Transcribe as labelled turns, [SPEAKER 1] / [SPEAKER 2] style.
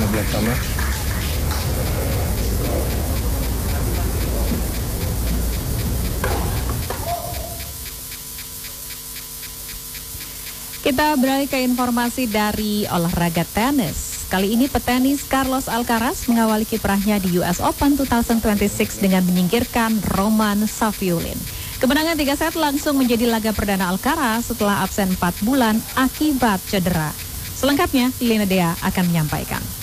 [SPEAKER 1] sebelah sana.
[SPEAKER 2] Kita beralih ke informasi dari olahraga tenis. Kali ini petenis Carlos Alcaraz mengawali kiprahnya di US Open 2026 dengan menyingkirkan Roman Safiullin. Kemenangan 3 set langsung menjadi laga perdana Alcaraz setelah absen 4 bulan akibat cedera. Selengkapnya, Lina Dea akan menyampaikan.